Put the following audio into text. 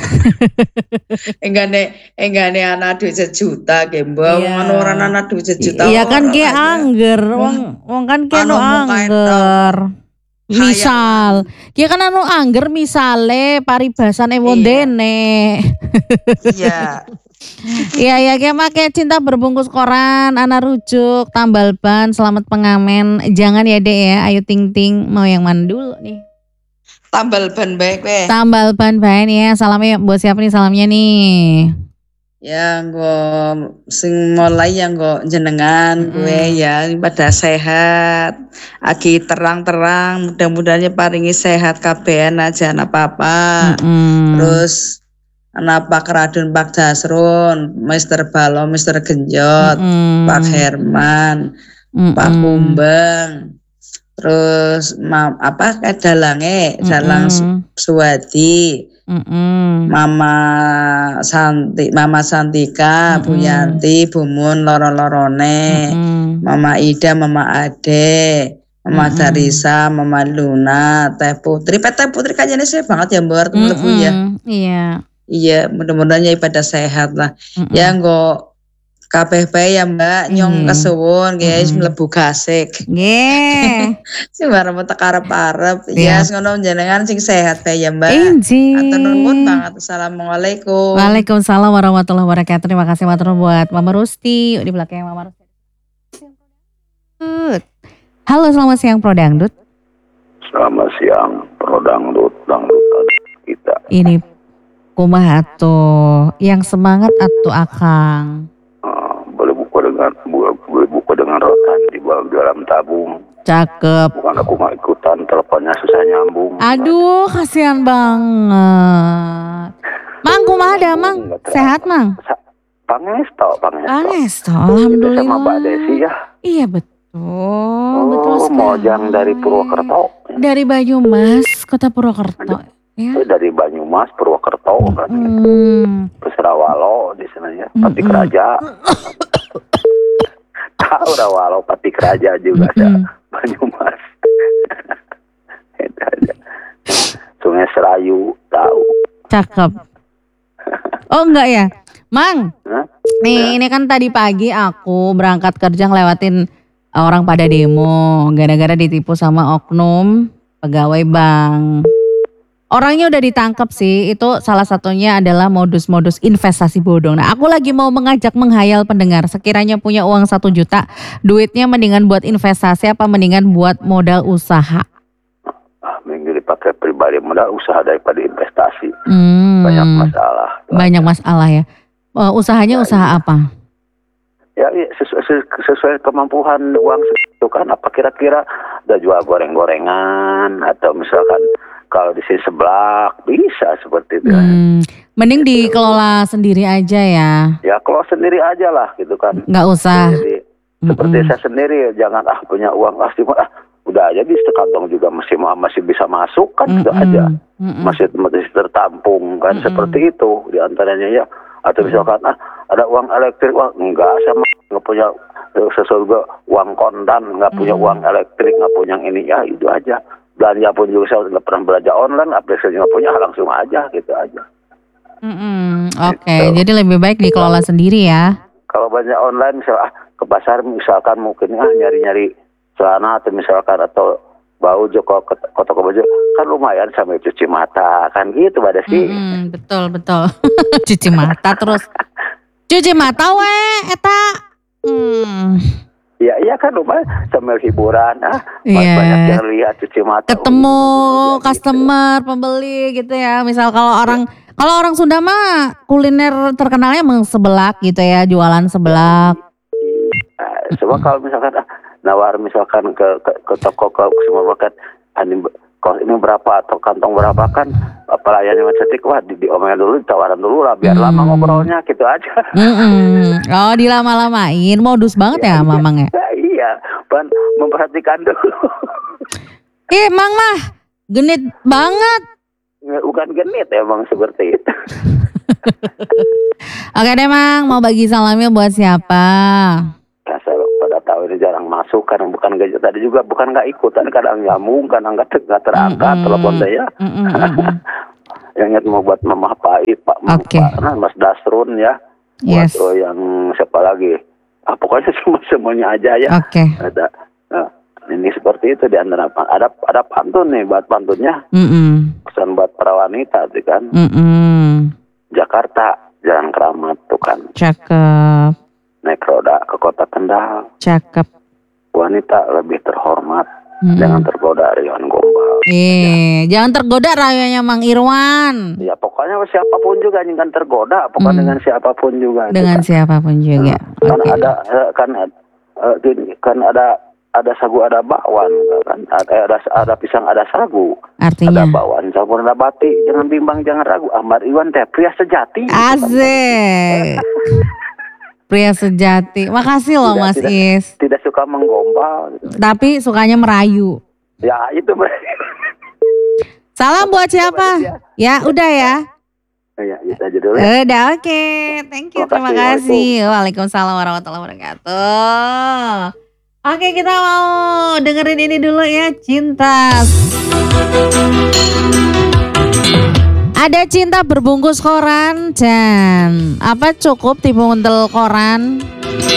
enggane anak duit 1 juta ge mbok ngono ora anak duit 1 juta. Iya kan ge angger, wong kan ke angger. Misal, kia kan anu angger misale paribasane wondene. Iya. Iya kia make cinta berbungkus koran, anak rujuk, tambal ban, selamat pengamen. Jangan ya Dek ya, ayo ting ting mau yang mana dulu nih? Tambal ban baik weh. Tambal ban baik ya, salamnya buat siapa nih salamnya nih? Ya nggo sing mulai yang nggo jenengan gue ya pada sehat. Aki terang-terang mudah-mudahan paringi sehat kabehan aja apa-apa. Terus Pak Radun, Pak Dasrun, Mr. Balo, Mr. Genjot, Pak Herman, Pak Kumbang. Terus dalange Dalang Suwadi. Mama Santika, Bu Yanti, Bu Mun, loro-lorone, Mama Ida, Mama Ade, Mama Darisa, Mama Luna, Teh Putri kayaknya saya banget ya Mbak temen-temen ya. Iya, mudah-mudahan ya pada sehat lah. Ya nggo kabeh bae ya Mbak nyong kesuwun guys mlebu gasik. Nggih. Sing bareng metek arep-arep. Ya ngono jenengan sing sehat bae ya Mbak. Atur nuwun banget. Assalamualaikum. Waalaikumsalam warahmatullahi wabarakatuh. Terima kasih matur buat Mama Rusti. Di belakang Mama Rusti. Halo, selamat siang Pro Dangdut. Selamat siang Pro Dangdut kita. Ini kumaha atuh? Yang semangat atuh Akang. Boleh buka dengan rotan di dalam tabung. Cakep. Bukan aku mau ikutan, teleponnya susah nyambung. Aduh, kasihan banget. Mang, kumaha ada Mang? Sehat Mang? Pangesto. Alhamdulillah. Sama Mbak Desi ya. Iya betul. Betul sekali. Mojang dari Purwokerto. Dari Banyumas, Kota Purwokerto. Ya. Dari Banyumas, Purwokerto kan. Pesrawalo di sana ya, Pati Keraja. Tahu Rawalo, Pati Keraja juga ada Banyumas. Sungai Serayu tahu. Cakep. Oh enggak ya, Mang. Nih ini kan tadi pagi aku berangkat kerja ngelewatin orang pada demo gara-gara ditipu sama oknum pegawai bank. Orangnya udah ditangkap sih, itu salah satunya adalah modus-modus investasi bodong. Nah aku lagi mau mengajak menghayal pendengar, sekiranya punya uang 1 juta, duitnya mendingan buat investasi apa mendingan buat modal usaha? Mending dipakai pribadi, modal usaha daripada investasi. Banyak masalah ya. Usahanya usaha apa? Ya sesuai kemampuan uang itu kan, apa kira-kira ada jual goreng-gorengan atau misalkan kalau di sini seblak bisa seperti itu. Mending dikelola sendiri aja ya. Ya kelola sendiri aja lah gitu kan. Nggak usah. Jadi seperti saya sendiri, jangan punya uang pasti udah aja di sekantong juga masih bisa masuk kan, udah aja masih tertampung kan, seperti itu diantaranya ya. Atau misalkan ada uang elektrik, enggak sama nggak punya sesuatu uang kontan, nggak punya uang elektrik, nggak punya ini ya itu aja. Belanja pun juga saya nggak pernah belanja online, aplikasi nggak punya, langsung aja gitu aja. Oke, jadi lebih baik dikelola sendiri ya. Kalau belanja online misalnya ke pasar misalkan mungkin nyari-nyari celana atau misalkan atau baju ke toko baju kan lumayan sampai cuci mata kan gitu Mbak Desi. Betul. Cuci mata terus. Cuci mata eta. Iya kan lumayan sambil hiburan banyak yang lihat cuci mata. Ketemu customer, pembeli gitu ya. Misal kalau orang Sunda mah kuliner terkenalnya emang seblak gitu ya, jualan seblak. Coba kalau misalkan nawar misalkan ke toko ke supermarket ini berapa atau kantong berapa kan pelayannya cetik diomelin dulu, ditawaran dulu lah biar lama ngobrolnya gitu aja. Oh dilama-lamain, modus banget ya Mamang ya? Iya, memperhatikan dulu. Mang mah genit banget. Bukan genit emang seperti itu. Oke deh Mang, mau bagi salamnya buat siapa? Ya saya pada tahu ini jarang masuk karena bukan tadi juga bukan nggak ikutan, kadang nyambung, kadang nggak terangkat telepon saya. yang ingat mau buat Mama Pai, Pak Mas Dasrun ya. Yes. Buat yang siapa lagi? Pokoknya semuanya aja ya. Oke. Ada. Ini seperti itu di antara ada pantun nih buat pantunnya. Pesan buat para wanita tuh kan. Jakarta Jalan Keramat tuh kan. Cakep. Naik roda ke kota Kendal. Cakep. Wanita lebih terhormat. Jangan tergoda Rian Gombal. Jangan tergoda rayuannya Mang Irwan. Ya pokoknya siapapun juga jangan tergoda, pokoknya dengan siapapun juga. Dengan siapapun juga. Kan ada sagu ada bakwan kan. Ada pisang ada sagu. Artinya ada bakwan campur ada batik. Jangan bimbang jangan ragu. Ahmad Iwan teh pria sejati. Asik. Pria sejati. Makasih loh Mas Is. Tidak suka menggombal. Tapi sukanya merayu. Ya itu. Salam buat siapa? Ya udah ya. Ya itu aja dulu ya. Udah oke. Thank you. Terima kasih. Waalaikumsalam warahmatullahi wabarakatuh. Oke kita mau dengerin ini dulu ya. Cinta. Ada cinta berbungkus koran dan apa cukup tipe untel koran